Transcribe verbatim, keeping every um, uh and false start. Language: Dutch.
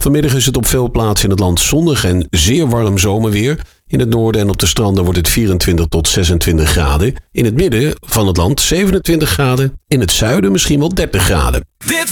Vanmiddag is het op veel plaatsen in het land zonnig en zeer warm zomerweer. In het noorden en op de stranden wordt het vierentwintig tot zesentwintig graden. In het midden van het land zevenentwintig graden. In het zuiden misschien wel dertig graden.